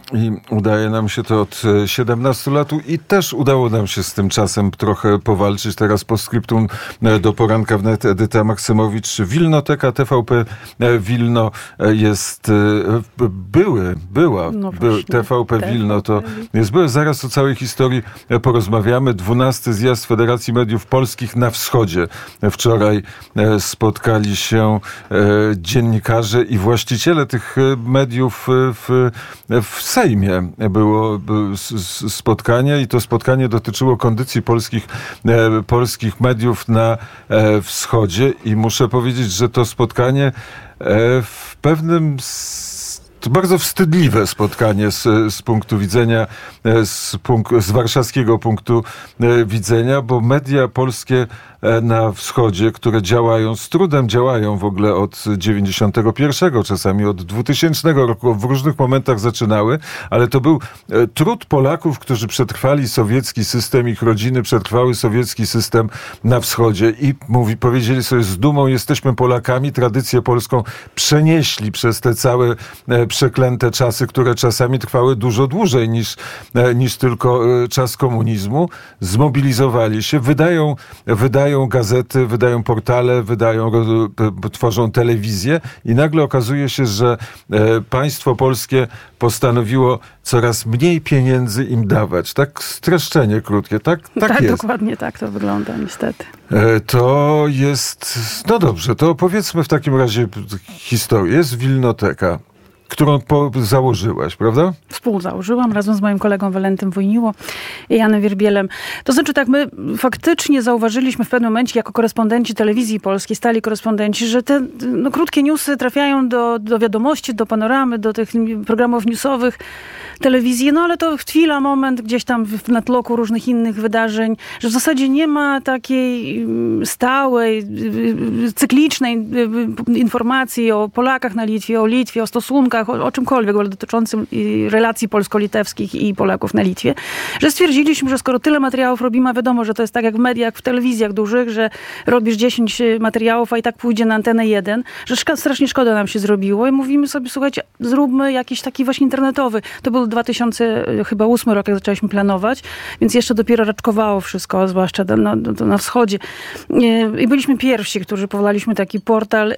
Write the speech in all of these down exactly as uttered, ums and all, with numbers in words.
I udaje nam się to od siedemnastu lat i też udało nam się z tym czasem trochę powalczyć. Teraz postscriptum do poranka wnet Edyta Maksymowicz. Wilnoteka T V P Wilno jest, były, była, no by, T V P Wilno to jest, były. Zaraz o całej historii porozmawiamy. dwunasty zjazd Federacji Mediów Polskich na Wschodzie. Wczoraj spotkali się dziennikarze i właściciele tych mediów w, w Sejmie. Było spotkanie i to spotkanie dotyczyło kondycji polskich, polskich mediów na wschodzie i muszę powiedzieć, że to spotkanie w pewnym to bardzo wstydliwe spotkanie z, z punktu widzenia, z, punk- z warszawskiego punktu widzenia, bo media polskie na wschodzie, które działają, z trudem działają w ogóle od dziewięćdziesiątego pierwszego, czasami od dwutysięcznego roku, w różnych momentach zaczynały, ale to był trud Polaków, którzy przetrwali sowiecki system, ich rodziny przetrwały sowiecki system na wschodzie i mówi, powiedzieli sobie z dumą, jesteśmy Polakami, tradycję polską przenieśli przez te całe przeklęte czasy, które czasami trwały dużo dłużej niż, niż tylko czas komunizmu, zmobilizowali się, wydają, wydają gazety, wydają portale, wydają, tworzą telewizję i nagle okazuje się, że państwo polskie postanowiło coraz mniej pieniędzy im dawać. Tak streszczenie krótkie, tak? Tak, tak jest. Dokładnie tak to wygląda, niestety. To jest... No dobrze, to opowiedzmy w takim razie historię. Jest Wilnoteka, którą po, założyłaś, prawda? Współzałożyłam razem z moim kolegą Walentym Wojniło i Janem Wierbielem. To znaczy tak, my faktycznie zauważyliśmy w pewnym momencie jako korespondenci telewizji polskiej, stali korespondenci, że te no, krótkie newsy trafiają do, do wiadomości, do panoramy, do tych programów newsowych telewizji, no ale to chwila, moment gdzieś tam w natłoku różnych innych wydarzeń, że w zasadzie nie ma takiej stałej, cyklicznej informacji o Polakach na Litwie, o Litwie, o stosunkach, o, o czymkolwiek ale dotyczącym relacji polsko-litewskich i Polaków na Litwie, że stwierdziliśmy, że skoro tyle materiałów robimy, a wiadomo, że to jest tak jak w mediach, w telewizjach dużych, że robisz dziesięć materiałów, a i tak pójdzie na antenę jeden, że szka- strasznie szkoda nam się zrobiło i mówimy sobie, słuchajcie, zróbmy jakiś taki właśnie internetowy. To był dwa tysiące ósmy rok, jak zaczęliśmy planować, więc jeszcze dopiero raczkowało wszystko, zwłaszcza na, na, na wschodzie. I byliśmy pierwsi, którzy powołaliśmy taki portal,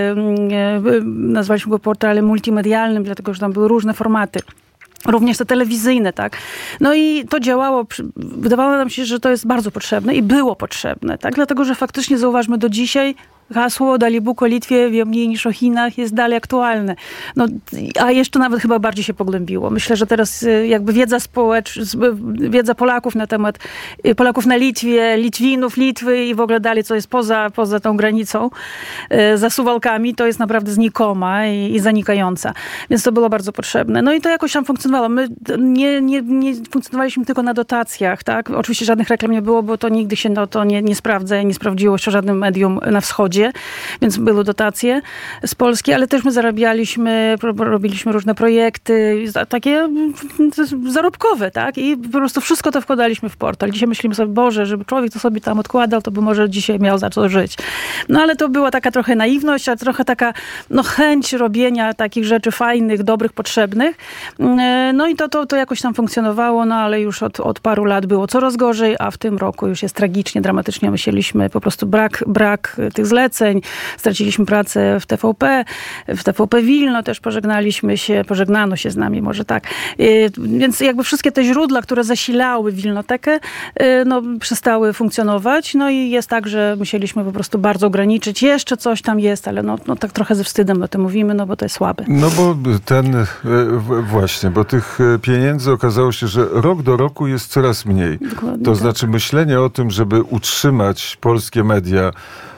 nazwaliśmy go portalem multimedialnym, dlatego, że tam były różne formaty. Również te telewizyjne, tak. No i to działało, wydawało nam się, że to jest bardzo potrzebne i było potrzebne, tak, dlatego, że faktycznie zauważmy do dzisiaj hasło dali Bóg o Litwie wie mniej niż o Chinach jest dalej aktualne. No, a jeszcze nawet chyba bardziej się pogłębiło. Myślę, że teraz jakby wiedza społeczna, wiedza Polaków na temat Polaków na Litwie, Litwinów, Litwy i w ogóle dalej, co jest poza, poza tą granicą, za Suwałkami, to jest naprawdę znikoma i, i zanikająca. Więc to było bardzo potrzebne. No i to jakoś tam funkcjonowało. My nie, nie, nie funkcjonowaliśmy tylko na dotacjach, tak? Oczywiście żadnych reklam nie było, bo to nigdy się no, to nie, nie sprawdza, nie sprawdziło się żadnym medium na wschodzie. Więc były dotacje z Polski, ale też my zarabialiśmy, robiliśmy różne projekty, takie zarobkowe, tak? I po prostu wszystko to wkładaliśmy w portal. Dzisiaj myślimy sobie, Boże, żeby człowiek to sobie tam odkładał, to by może dzisiaj miał za co żyć. No ale to była taka trochę naiwność, a trochę taka no, chęć robienia takich rzeczy fajnych, dobrych, potrzebnych. No i to, to, to jakoś tam funkcjonowało, no ale już od, od paru lat było coraz gorzej, a w tym roku już jest tragicznie, dramatycznie. Myśleliśmy po prostu brak, brak tych zleceń. Straciliśmy pracę w T V P, w T V P Wilno też pożegnaliśmy się, pożegnano się z nami, może tak. Więc jakby wszystkie te źródła, które zasilały Wilnotekę, no, przestały funkcjonować. No i jest tak, że musieliśmy po prostu bardzo ograniczyć. Jeszcze coś tam jest, ale no, no tak trochę ze wstydem o tym mówimy, no bo to jest słabe. No bo ten, właśnie, bo tych pieniędzy okazało się, że rok do roku jest coraz mniej. Dokładnie to tak. znaczy myślenie o tym, żeby utrzymać polskie media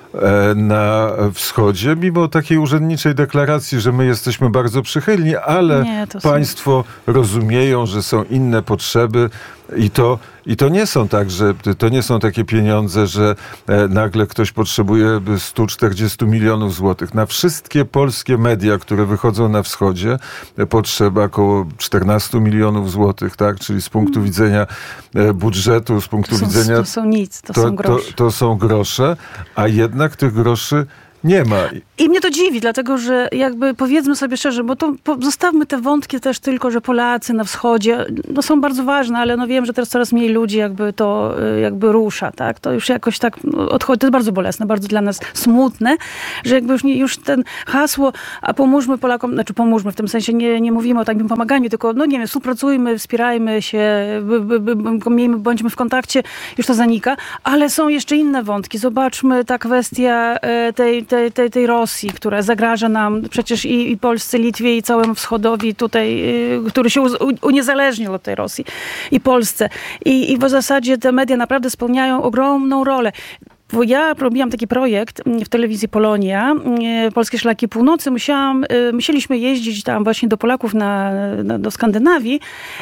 na wschodzie, mimo takiej urzędniczej deklaracji, że my jesteśmy bardzo przychylni, ale Nie, państwo są... rozumieją, że są inne potrzeby i to, i to nie są tak, że to nie są takie pieniądze, że nagle ktoś potrzebuje sto czterdzieści milionów złotych. Na wszystkie polskie media, które wychodzą na wschodzie, potrzeba około czternaście milionów złotych, tak? Czyli z punktu hmm. widzenia budżetu, z punktu to są, widzenia... To są nic, to, to są grosze. To, to są grosze, a jednak tych groszy Nie ma. I mnie to dziwi, dlatego że jakby powiedzmy sobie szczerze, bo to zostawmy te wątki też tylko, że Polacy na wschodzie, no są bardzo ważne, ale no wiem, że teraz coraz mniej ludzi jakby to jakby rusza, tak? To już jakoś tak odchodzi. To jest bardzo bolesne, bardzo dla nas smutne, że jakby już, nie, już ten hasło, a pomóżmy Polakom, znaczy pomóżmy, w tym sensie nie, nie mówimy o takim pomaganiu, tylko no nie wiem, współpracujmy, wspierajmy się, by, by, by, miejmy, bądźmy w kontakcie, już to zanika, ale są jeszcze inne wątki. Zobaczmy ta kwestia tej, tej, tej, tej Rosji, która zagraża nam przecież i, i Polsce, Litwie i całemu wschodowi tutaj, który się uniezależnił od tej Rosji i Polsce. I, i w zasadzie te media naprawdę spełniają ogromną rolę. Bo ja robiłam taki projekt w telewizji Polonia, Polskie Szlaki Północy. Musiałam, musieliśmy jeździć tam właśnie do Polaków na, na, do Skandynawii,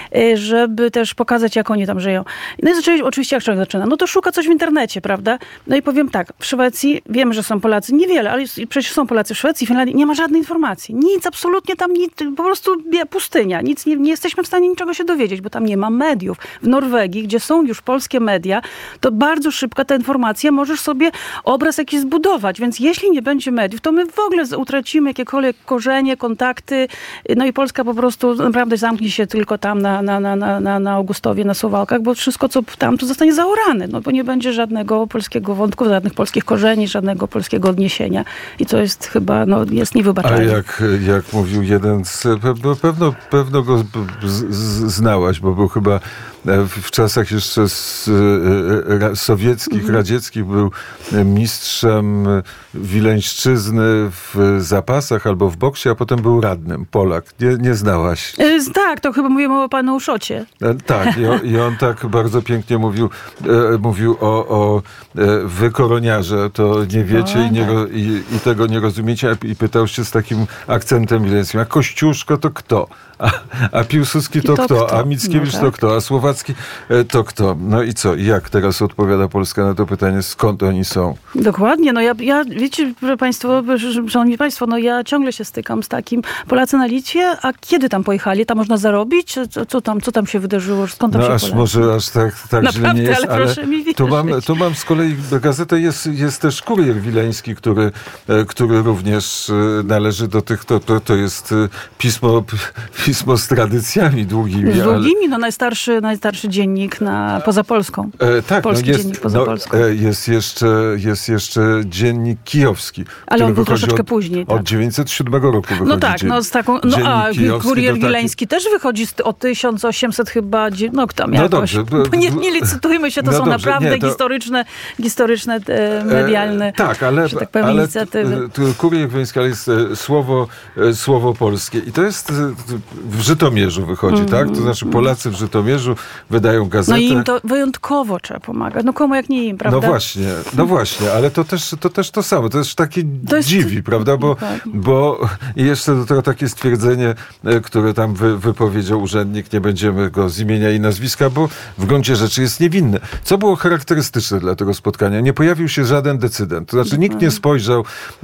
żeby też pokazać, jak oni tam żyją. No i zaczęli, oczywiście jak człowiek zaczyna, no to szuka coś w internecie, prawda? No i powiem tak, w Szwecji wiemy, że są Polacy, niewiele, ale przecież są Polacy w Szwecji, w Finlandii, nie ma żadnej informacji. Nic, absolutnie tam nic, po prostu pustynia. Nic, nie, nie jesteśmy w stanie niczego się dowiedzieć, bo tam nie ma mediów. W Norwegii, gdzie są już polskie media, to bardzo szybko ta informacja możesz sobie obraz jakiś zbudować. Więc jeśli nie będzie mediów, to my w ogóle utracimy jakiekolwiek korzenie, kontakty. No i Polska po prostu naprawdę zamknie się tylko tam na, na, na, na, na Augustowie, na Suwałkach, bo wszystko, co tam, to zostanie zaorane. No bo nie będzie żadnego polskiego wątku, żadnych polskich korzeni, żadnego polskiego odniesienia. I to jest chyba, no jest niewybaczalne. A jak, jak mówił jeden z... Pewno, pewno go z, z, znałaś, bo był chyba w czasach jeszcze z, sowieckich, mm. radzieckich był mistrzem Wileńszczyzny w zapasach albo w boksie, a potem był radnym. Polak. Nie, nie znałaś? E, tak, to chyba mówimy o panu Uszocie. E, tak, i, on, i on tak bardzo pięknie mówił, e, mówił o, o e, wykoroniarze. To nie wiecie o, i, nie, tak. i, i tego nie rozumiecie. I pytał się z takim akcentem wileńskim. A Kościuszko to kto? A, a Piłsudski to, to kto? kto? A Mickiewicz no tak. to kto? A Słowacki to kto? No i co? I jak teraz odpowiada Polska na to pytanie, skąd oni są? Dokładnie. No ja, ja wiecie państwo, szanowni państwo, no ja ciągle się stykam z takim Polacy na Litwie, a kiedy tam pojechali? Tam można zarobić? Co, co, tam, co tam się wydarzyło? Skąd tam no się aż poleci? może aż tak, tak Naprawdę, źle nie jest, ale, ale proszę mi tu mam, tu mam z kolei gazetę, jest, jest też Kurier Wileński, który, który również należy do tych, to, to, to jest pismo, pismo z tradycjami długimi. Z długimi? Ale... No najstarszy, najstarszy dziennik na, poza Polską. E, tak, Polski no jest, dziennik poza no, Polską. E, jest, jeszcze, jest jeszcze dziennik kijowski. Ale on był troszeczkę od, później. Tak. Od dziewięćset siódmego roku wychodzi. No tak, dzień, no z taką, no a Kurier Wileński też wychodzi z, o tysiąc osiemset chyba, no kto tam jakoś. No dobrze. Nie, nie licytujmy się, to no są dobrze, naprawdę nie, to... historyczne, historyczne, e, medialne e, tak, ale, tak powiem, ale inicjatywy. Kurier Wileński, ale jest słowo, słowo polskie. I to jest w Żytomierzu wychodzi, mm, tak? To znaczy Polacy w Żytomierzu wydają gazetę. No i im to wyjątkowo trzeba pomagać. No komu jak nie im, prawda? No właśnie, no właśnie, ale to też to, też to samo. To jest takie to jest... dziwi, prawda? Bo, tak. bo i jeszcze do tego takie stwierdzenie, które tam wy, wypowiedział urzędnik, nie będziemy go z imienia i nazwiska, bo w gruncie rzeczy jest niewinny. Co było charakterystyczne dla tego spotkania? Nie pojawił się żaden decydent. To znaczy nikt nie spojrzał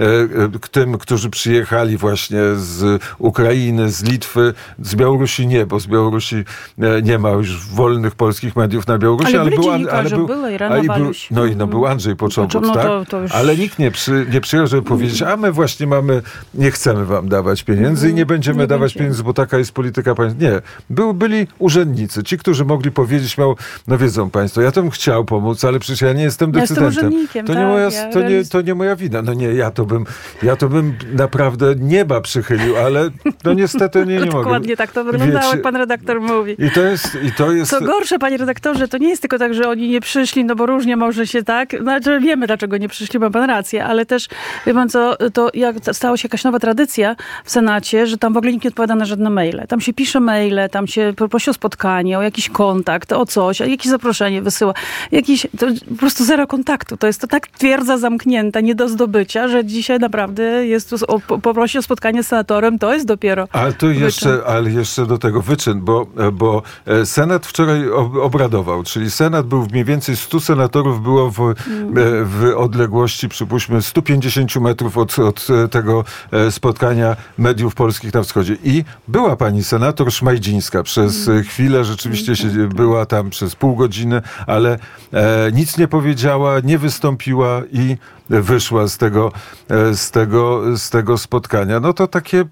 k tym, którzy przyjechali właśnie z Ukrainy, z Litwy, z Białorusi nie, bo z Białorusi nie ma już wolnych polskich mediów na Białorusi, ale, ale był, ale był, ale był no i no był Andrzej Początek, no, tak? To, to już... Ale nikt nie, przy, nie przyjął, żeby powiedzieć, a my właśnie mamy, nie chcemy wam dawać pieniędzy i nie będziemy nie dawać będzie. pieniędzy, bo taka jest polityka państwa. Nie. Był, byli urzędnicy, ci, którzy mogli powiedzieć, miał, no wiedzą państwo, ja to bym chciał pomóc, ale przecież ja nie jestem decydentem. Ja to, tak, nie moja, ja to, nie, to nie moja wina. No nie, ja to bym, ja to bym naprawdę nieba przychylił, ale no niestety nie, nie mogę. Dokładnie tak to wyglądało, jak pan redaktor mówi. I to jest, i to jest... Co gorsze, panie redaktorze, to nie jest tylko tak, że oni nie przyszli, no bo różnie może się tak, znaczy wiemy, dlaczego nie przyszli, ma pan rację, ale też, wie pan co, to jak stała się jakaś nowa tradycja w Senacie, że tam w ogóle nikt nie odpowiada na żadne maile. Tam się pisze maile, tam się prosi o spotkanie, o jakiś kontakt, o coś, o jakieś zaproszenie wysyła. Jakiś, to po prostu zero kontaktu. To jest to tak twierdza zamknięta, nie do zdobycia, że dzisiaj naprawdę jest tu, o, poprosi o spotkanie z senatorem, to jest dopiero Ale to jeszcze, ale jeszcze do tego wyczyn, bo, bo Senat wczoraj obradował, czyli Senat był, mniej więcej stu senatorów było w, w odległości, przypuśćmy, stu pięćdziesięciu metrów od, od tego spotkania mediów polskich na wschodzie. I była pani senator Szmajdzińska przez chwilę, rzeczywiście się, była tam przez pół godziny, ale e, nic nie powiedziała, nie wystąpiła i wyszła z tego, z tego, z tego spotkania. No to takie...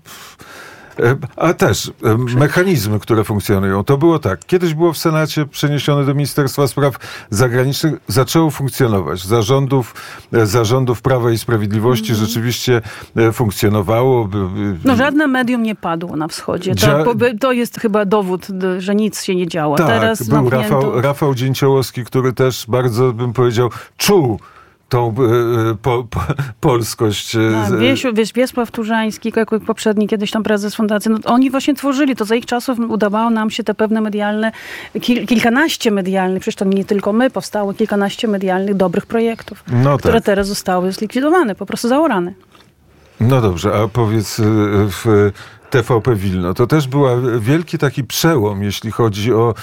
A też mechanizmy, które funkcjonują. To było tak. Kiedyś było w Senacie przeniesione do Ministerstwa Spraw Zagranicznych. Zaczęło funkcjonować. Zarządów, zarządów Prawa i Sprawiedliwości mm. rzeczywiście funkcjonowało. No żadne medium nie padło na wschodzie. To, Dzia... to jest chyba dowód, że nic się nie działo. Tak, Teraz był zamknięto... Rafał, Rafał Dzięciołowski, który też bardzo, bym powiedział, czuł tą po, po, polskość. Tak, Wiesiu, wiesz, Wiesław Turzański, jako poprzedni kiedyś tam prezes fundacji, no, oni właśnie tworzyli to. Za ich czasów udawało nam się te pewne medialne, kil, kilkanaście medialnych, przecież to nie tylko my, powstało kilkanaście medialnych dobrych projektów, no które tak. teraz zostały zlikwidowane, po prostu zaorane. No dobrze, a powiedz w T V P Wilno, to też był wielki taki przełom, jeśli chodzi o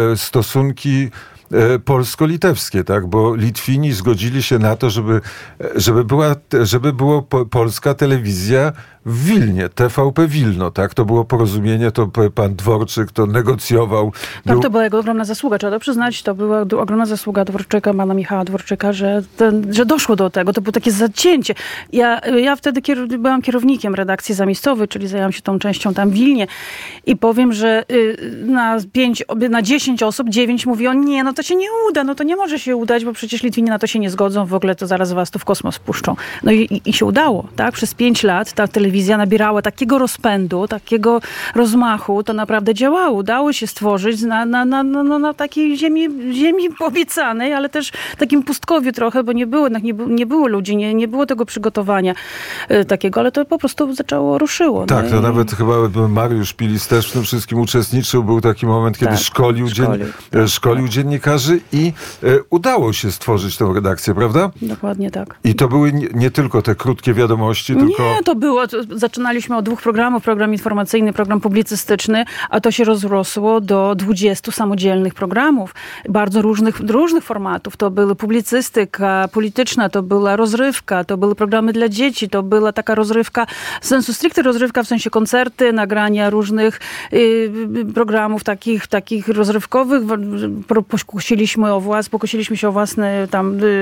stosunki polsko-litewskie, tak? Bo Litwini zgodzili się na to, żeby, żeby była, żeby było po, polska telewizja w Wilnie, T V P Wilno, tak? To było porozumienie, to pan Dworczyk to negocjował. Tak, był... to była jego ogromna zasługa, trzeba to przyznać, to była ogromna zasługa Dworczyka, pana Michała Dworczyka, że, ten, że doszło do tego, to było takie zacięcie. Ja, ja wtedy kier... byłam kierownikiem redakcji zamiejscowej, czyli zajęłam się tą częścią tam w Wilnie i powiem, że na pięć, na dziesięć osób, dziewięć mówiło, nie, no to się nie uda, no to nie może się udać, bo przecież Litwini na to się nie zgodzą, w ogóle to zaraz was tu w kosmos puszczą. No i, i, i się udało, tak? Przez pięć lat ta telewizja nabierała takiego rozpędu, takiego rozmachu, to naprawdę działało. Udało się stworzyć na, na, na, na, na takiej ziemi, ziemi obiecanej, ale też takim pustkowiu trochę, bo nie było, nie, nie było ludzi, nie, nie było tego przygotowania y, takiego, ale to po prostu zaczęło, ruszyło. Tak, no to i... nawet chyba Mariusz Pilis też w tym wszystkim uczestniczył. Był taki moment, kiedy tak, szkolił, szkolił, dzien... tak, szkolił tak. dziennikarzy i y, udało się stworzyć tę redakcję, prawda? Dokładnie tak. I to były nie, nie tylko te krótkie wiadomości, tylko... Nie, to było... To, zaczynaliśmy od dwóch programów, program informacyjny, program publicystyczny, a to się rozrosło do dwudziestu samodzielnych programów, bardzo różnych, różnych formatów. To była publicystyka polityczna, to była rozrywka, to były programy dla dzieci, to była taka rozrywka, sensu stricte rozrywka, w sensie koncerty, nagrania różnych y, programów takich, takich rozrywkowych. Pokusiliśmy o włas, pokusiliśmy się o własne tam y,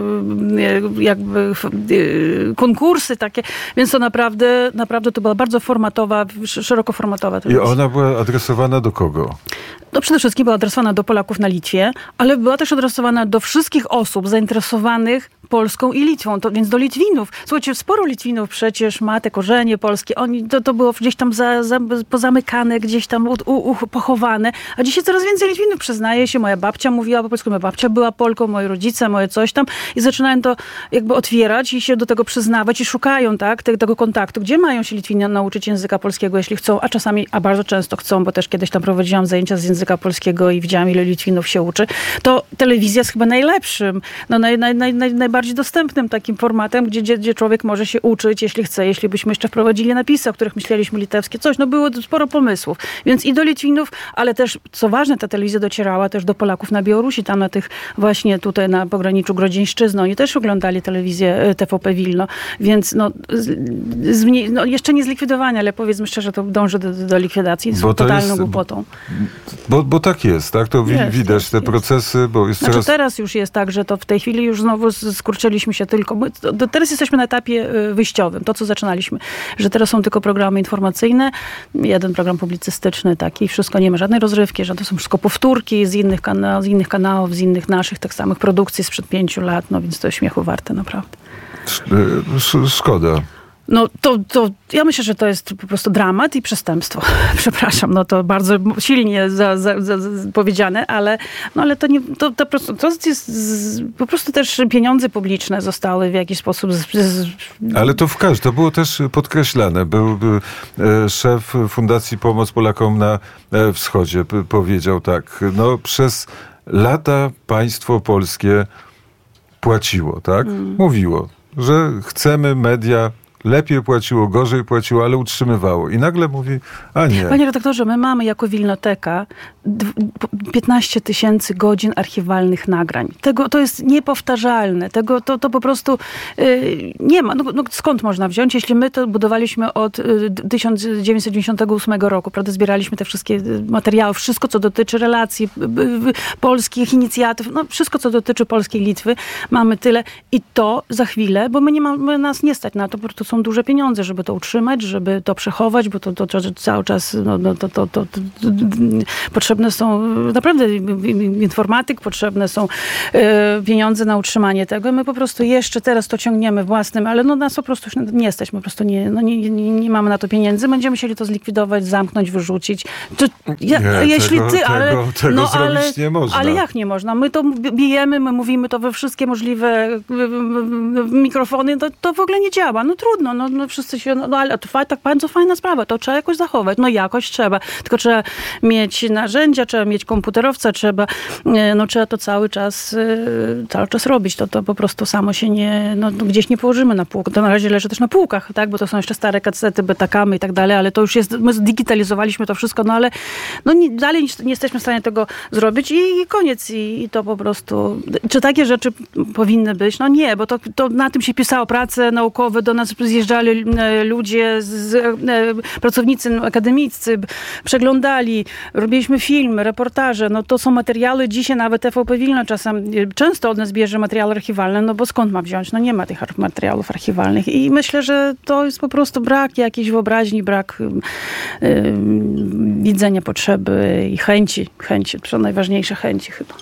y, jakby y, konkursy takie, więc to naprawdę naprawdę to była bardzo formatowa, szerokoformatowa telewizja. I ona była adresowana do kogo? No przede wszystkim była adresowana do Polaków na Litwie, ale była też adresowana do wszystkich osób zainteresowanych Polską i Litwą, to, więc do Litwinów. Słuchajcie, sporo Litwinów przecież ma te korzenie polskie. Oni, to, to było gdzieś tam za, za, pozamykane, gdzieś tam u, u, pochowane. A dzisiaj coraz więcej Litwinów przyznaje się. Moja babcia mówiła po polsku, moja babcia była Polką, moi rodzice, moje coś tam. I zaczynają to jakby otwierać i się do tego przyznawać i szukają tak, te, tego kontaktu. Gdzie mają się Litwini nauczyć języka polskiego, jeśli chcą, a czasami, a bardzo często chcą, bo też kiedyś tam prowadziłam zajęcia z języka polskiego i widziałam, ile Litwinów się uczy. To telewizja jest chyba najlepszym, no naj, naj, naj, naj, najbardziej dostępnym takim formatem, gdzie, gdzie, gdzie człowiek może się uczyć, jeśli chce. Jeśli byśmy jeszcze wprowadzili napisy, o których myśleliśmy litewskie, coś, no było sporo pomysłów. Więc i do Litwinów, ale też, co ważne, ta telewizja docierała też do Polaków na Białorusi, tam na tych właśnie tutaj na pograniczu Grodzieńszczyzny. Oni też oglądali telewizję T V P Wilno, więc no, z, no jeszcze nie zlikwidowania, ale powiedzmy szczerze, to dąży do, do likwidacji z totalną jest, głupotą. Bo, bo tak jest, tak? To jest, widać jest, te jest. procesy, bo jest znaczy, coraz... teraz już jest tak, że to w tej chwili już znowu skurczyliśmy się tylko... My, to, teraz jesteśmy na etapie wyjściowym, to co zaczynaliśmy, że teraz są tylko programy informacyjne, jeden program publicystyczny taki, wszystko, nie ma żadnej rozrywki, że to są wszystko powtórki z innych, kana- z innych kanałów, z innych naszych tak samych produkcji sprzed pięciu lat, no więc to jest śmiechu warte, naprawdę. Szkoda. No to, to ja myślę, że to jest po prostu dramat i przestępstwo. Przepraszam, no to bardzo silnie za, za, za, za powiedziane, ale, no ale to nie, to, to, po prostu, to jest z, po prostu też pieniądze publiczne zostały w jakiś sposób... Z, z... Ale to w każdym, to było też podkreślane. Był, był szef Fundacji Pomoc Polakom na Wschodzie, powiedział tak, no przez lata państwo polskie płaciło, tak? Mm. Mówiło, że chcemy media lepiej płaciło, gorzej płaciło, ale utrzymywało. I nagle mówi, a nie. Panie redaktorze, my mamy jako Wilnoteka piętnaście tysięcy godzin archiwalnych nagrań. Tego, to jest niepowtarzalne. Tego, to, to po prostu yy, nie ma. No, no, skąd można wziąć, jeśli my to budowaliśmy od y, tysiąc dziewięćset dziewięćdziesiątego ósmego roku, prawda? Zbieraliśmy te wszystkie materiały, wszystko, co dotyczy relacji y, y, polskich inicjatyw, no wszystko, co dotyczy polskiej Litwy. Mamy tyle i to za chwilę, bo my nie mamy, nas nie stać na to, bo to są duże pieniądze, żeby to utrzymać, żeby to przechować, bo to, to, to cały czas no, no, to, to, to, to, to, potrzebne są naprawdę informatyk, potrzebne są e, pieniądze na utrzymanie tego. My po prostu jeszcze teraz to ciągniemy własnym, ale no nas po prostu nie stać, po prostu nie, no, nie, nie, nie mamy na to pieniędzy. Będziemy musieli to zlikwidować, zamknąć, wyrzucić. To, ja, nie, jeśli tego, ty, ale... Tego, tego no, zrobić ale, nie można. Ale jak nie można? My to bijemy, my mówimy to we wszystkie możliwe mikrofony, to, to w ogóle nie działa. No trudno, no, no wszyscy się, no ale to fa- tak bardzo fajna sprawa, to trzeba jakoś zachować. No jakoś trzeba. Tylko trzeba mieć narzędzia, trzeba mieć komputerowca, trzeba, no trzeba to cały czas, cały czas robić. To, to po prostu samo się nie, no gdzieś nie położymy na półkę. To na razie leży też na półkach, tak, bo to są jeszcze stare kasety, betakamy i tak dalej, ale to już jest, my zdigitalizowaliśmy to wszystko, no ale no nie, dalej nie jesteśmy w stanie tego zrobić i, i koniec. I, I to po prostu, czy takie rzeczy powinny być? No nie, bo to, to na tym się pisało prace naukowe, do nas zjeżdżali ludzie, z, pracownicy akademiccy, przeglądali, robiliśmy filmy, reportaże, no to są materiały, dzisiaj nawet T V P Wilno czasem, często od nas bierze materiały archiwalne, no bo skąd ma wziąć? No nie ma tych materiałów archiwalnych i myślę, że to jest po prostu brak jakiejś wyobraźni, brak yy, widzenia potrzeby i chęci, chęci, to najważniejsze chęci chyba.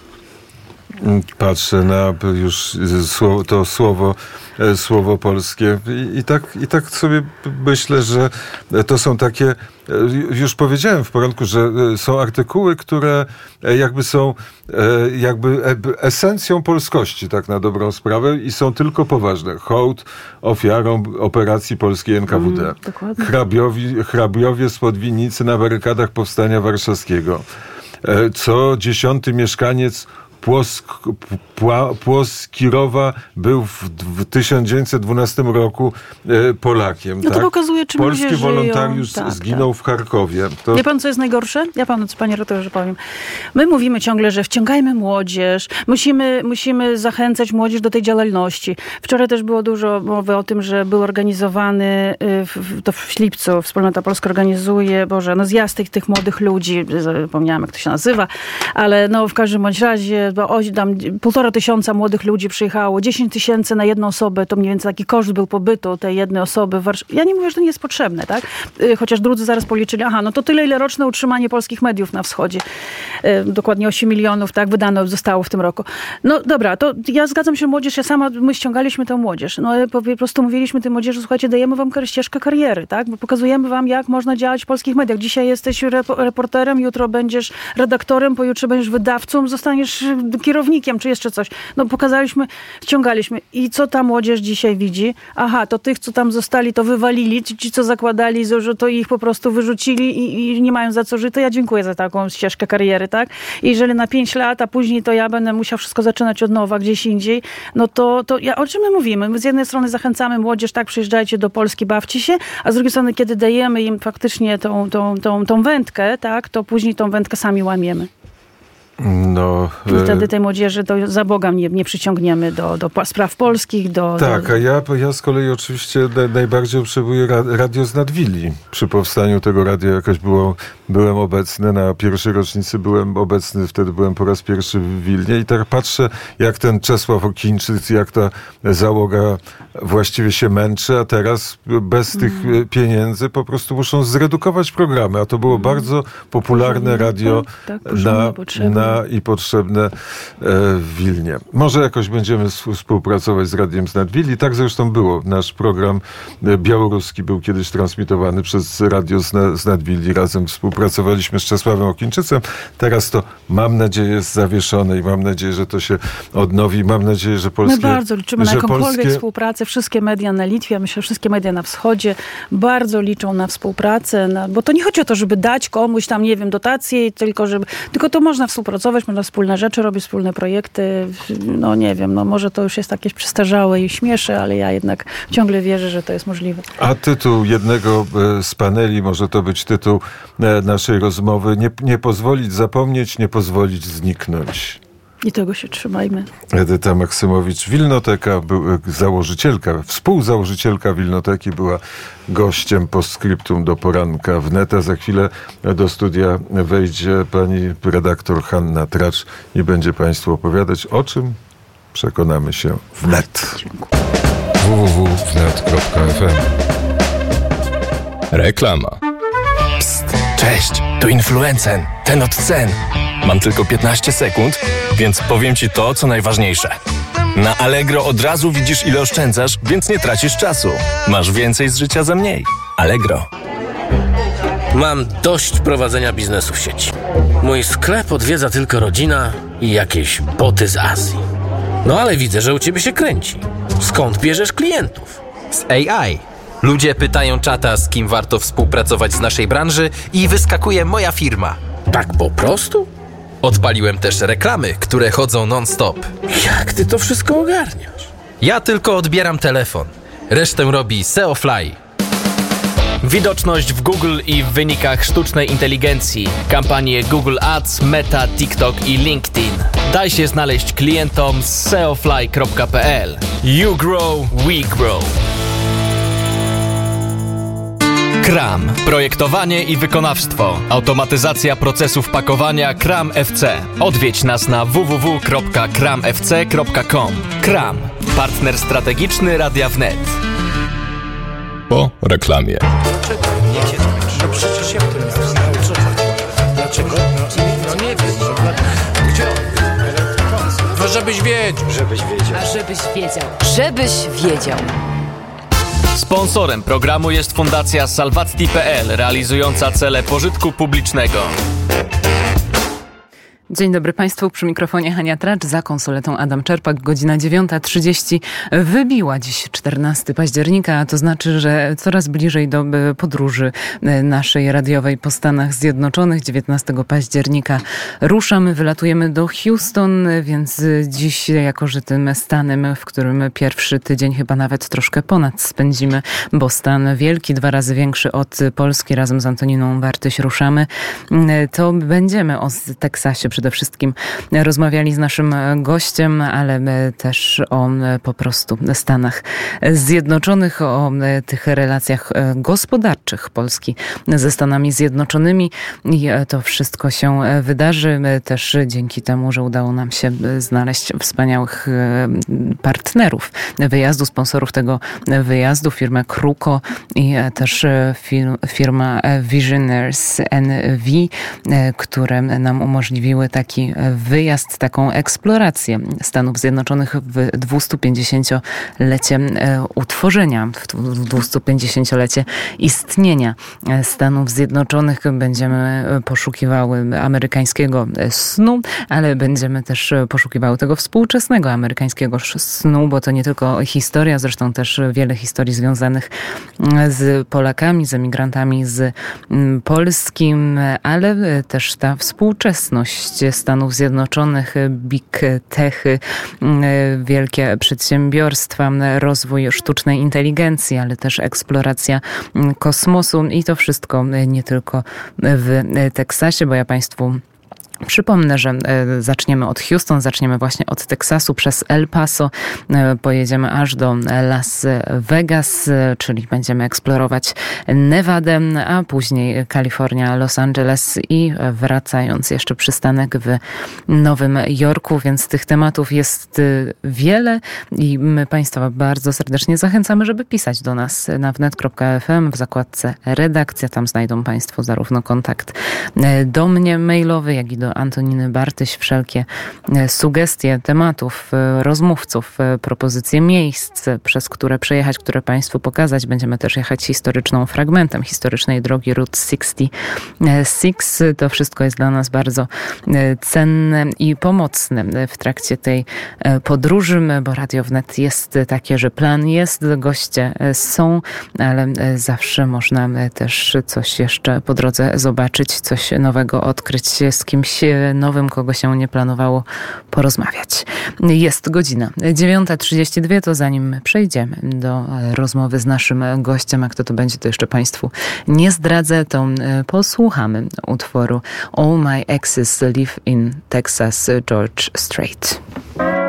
Patrzę na już to słowo, słowo polskie i, i, tak, i tak sobie myślę, że to są takie, już powiedziałem w poranku, że są artykuły, które jakby są jakby esencją polskości, tak na dobrą sprawę i są tylko poważne. Hołd ofiarom operacji polskiej N K W D. Mm, Hrabiowi, hrabiowie spod winnicy na barykadach Powstania Warszawskiego. Co dziesiąty mieszkaniec Płosk, Pła, Płoskirowa był w, w tysiąc dziewięćset dwunastym roku e, Polakiem. No to tak? pokazuje, czym Polski ludzie wolontariusz żyją. Tak, zginął tak. w Charkowie. To... Wie pan, co jest najgorsze? Ja panu, panie redaktorze, powiem. My mówimy ciągle, że wciągajmy młodzież, musimy, musimy zachęcać młodzież do tej działalności. Wczoraj też było dużo mowy o tym, że był organizowany, w, to w Lipcu Wspólnota Polska organizuje, Boże, no zjazd tych, tych młodych ludzi, zapomniałam, jak to się nazywa, ale no w każdym bądź razie bo o, tam półtora tysiąca młodych ludzi przyjechało, dziesięć tysięcy na jedną osobę, to mniej więcej taki koszt był pobytu tej jednej osoby w Warszawie. Ja nie mówię, że to nie jest potrzebne, tak? Chociaż drudzy zaraz policzyli, aha, no to tyle, ile roczne utrzymanie polskich mediów na wschodzie. Dokładnie osiem milionów, tak, wydano zostało w tym roku. No dobra, to ja zgadzam się, młodzież, ja sama, my ściągaliśmy tę młodzież. No po prostu mówiliśmy tej młodzieży, słuchajcie, dajemy wam ścieżkę kariery, tak? Bo pokazujemy wam, jak można działać w polskich mediach. Dzisiaj jesteś reporterem, jutro będziesz redaktorem, pojutrze będziesz wydawcą, zostaniesz kierownikiem, czy jeszcze coś. No pokazaliśmy, ściągaliśmy. I co ta młodzież dzisiaj widzi? Aha, to tych, co tam zostali, to wywalili, ci, ci co zakładali, że to ich po prostu wyrzucili i, i nie mają za co żyć, to ja dziękuję za taką ścieżkę kariery, tak? I jeżeli na pięć lat, a później to ja będę musiał wszystko zaczynać od nowa gdzieś indziej, no to, to ja, o czym my mówimy? My z jednej strony zachęcamy młodzież, tak, przyjeżdżajcie do Polski, bawcie się, a z drugiej strony, kiedy dajemy im faktycznie tą, tą, tą, tą wędkę, tak, to później tą wędkę sami łamiemy. No, I wtedy tej młodzieży to za Boga nie, nie przyciągniemy do, do spraw polskich. Do, tak, do... a ja, ja z kolei oczywiście najbardziej obserwuję radio z Nadwili. Przy powstaniu tego radia jakoś było, byłem obecny, na pierwszej rocznicy byłem obecny, wtedy byłem po raz pierwszy w Wilnie i tak patrzę, jak ten Czesław Okińczyk, jak ta załoga właściwie się męczy, a teraz bez mm. tych pieniędzy po prostu muszą zredukować programy, a to było mm. bardzo popularne radio tak, tak, na, na i potrzebne w Wilnie. Może jakoś będziemy współpracować z Radiem z Nadwili. Tak zresztą było. Nasz program białoruski był kiedyś transmitowany przez Radio z Nadwili. Razem współpracowaliśmy z Czesławem Okińczycem. Teraz to, mam nadzieję, jest zawieszone i mam nadzieję, że to się odnowi. Mam nadzieję, że polskie... My bardzo liczymy na jakąkolwiek polskie... współpracę. Wszystkie media na Litwie, myślę, wszystkie media na wschodzie bardzo liczą na współpracę, na... bo to nie chodzi o to, żeby dać komuś tam, nie wiem, dotacje, tylko żeby... Tylko to można współpracować współpracować, można wspólne rzeczy robić, wspólne projekty. No nie wiem, no może to już jest jakieś przestarzałe i śmieszy, ale ja jednak ciągle wierzę, że to jest możliwe. A tytuł jednego z paneli, może to być tytuł naszej rozmowy, nie, nie pozwolić zapomnieć, nie pozwolić zniknąć. I tego się trzymajmy. Edyta Maksymowicz-Wilnoteka, założycielka, współzałożycielka Wilnoteki, była gościem postscriptum do poranka wnet. Za chwilę do studia wejdzie pani redaktor Hanna Tracz i będzie państwu opowiadać, o czym przekonamy się wnet. w w w kropka wnet kropka f m. Reklama. Psst, cześć, tu Influencen, ten od cen. Mam tylko piętnaście sekund, więc powiem ci to, co najważniejsze. Na Allegro od razu widzisz, ile oszczędzasz, więc nie tracisz czasu. Masz więcej z życia za mniej. Allegro. Mam dość prowadzenia biznesu w sieci. Mój sklep odwiedza tylko rodzina i jakieś boty z Azji. No ale widzę, że u ciebie się kręci. Skąd bierzesz klientów? Z A I. Ludzie pytają czata, z kim warto współpracować z naszej branży i wyskakuje moja firma. Tak po prostu? Odpaliłem też reklamy, które chodzą non-stop. Jak ty to wszystko ogarniasz? Ja tylko odbieram telefon. Resztę robi S E O Fly. Widoczność w Google i w wynikach sztucznej inteligencji. Kampanie Google Ads, Meta, TikTok i LinkedIn. Daj się znaleźć klientom z seofly kropka p l. You grow, we grow. Kram. Projektowanie i wykonawstwo. Automatyzacja procesów pakowania Kram F C. Odwiedź nas na w w w kropka kram f c kropka com. Kram. Partner strategiczny Radia Wnet. Po reklamie. No przecież jak to nie zostało? Co chodzi? Dlaczego? No nie wiem. Gdzie? No żebyś wiedział. Żebyś wiedział. A żebyś wiedział. Żebyś wiedział. Sponsorem programu jest Fundacja Salvatti kropka p l, realizująca cele pożytku publicznego. Dzień dobry Państwu, przy mikrofonie Hania Tracz, za konsoletą Adam Czerpak, godzina dziewiąta trzydzieści. Wybiła dziś czternastego października, a to znaczy, że coraz bliżej do podróży naszej radiowej po Stanach Zjednoczonych. dziewiętnastego października ruszamy, wylatujemy do Houston, więc dziś, jako że tym stanem, w którym pierwszy tydzień chyba nawet troszkę ponad spędzimy, bo stan wielki, dwa razy większy od Polski, razem z Antoniną Bartyś ruszamy, to będziemy o Teksasie przede wszystkim rozmawiali z naszym gościem, ale też o po prostu Stanach Zjednoczonych, o tych relacjach gospodarczych Polski ze Stanami Zjednoczonymi i to wszystko się wydarzy też dzięki temu, że udało nam się znaleźć wspaniałych partnerów wyjazdu, sponsorów tego wyjazdu, firmę Kruko i też firma Visionaries N V, które nam umożliwiły taki wyjazd, taką eksplorację Stanów Zjednoczonych w dwustupięćdziesięciolecie utworzenia, w dwustupięćdziesięciolecie istnienia Stanów Zjednoczonych. Będziemy poszukiwały amerykańskiego snu, ale będziemy też poszukiwały tego współczesnego amerykańskiego snu, bo to nie tylko historia, zresztą też wiele historii związanych z Polakami, z emigrantami z Polski, ale też ta współczesność Stanów Zjednoczonych, big techy, wielkie przedsiębiorstwa, rozwój sztucznej inteligencji, ale też eksploracja kosmosu i to wszystko nie tylko w Teksasie, bo ja Państwu przypomnę, że zaczniemy od Houston, zaczniemy właśnie od Teksasu, przez El Paso, pojedziemy aż do Las Vegas, czyli będziemy eksplorować Nevadę, a później Kalifornia, Los Angeles i wracając jeszcze przystanek w Nowym Jorku, więc tych tematów jest wiele i my Państwa bardzo serdecznie zachęcamy, żeby pisać do nas na wnet kropka f m w zakładce redakcja. Tam znajdą Państwo zarówno kontakt do mnie mailowy, jak i do Antoniny Bartyś, wszelkie sugestie tematów, rozmówców, propozycje miejsc, przez które przejechać, które Państwu pokazać. Będziemy też jechać historyczną fragmentem historycznej drogi Route sześćdziesiąt sześć. To wszystko jest dla nas bardzo cenne i pomocne w trakcie tej podróży, bo Radio Wnet jest takie, że plan jest, goście są, ale zawsze można też coś jeszcze po drodze zobaczyć, coś nowego odkryć, z kimś kimś nowym, kogo się nie planowało porozmawiać. Jest godzina dziewiąta trzydzieści dwa, to zanim przejdziemy do rozmowy z naszym gościem, a kto to będzie, to jeszcze Państwu nie zdradzę, to posłuchamy utworu All My Exes Live in Texas, George Strait.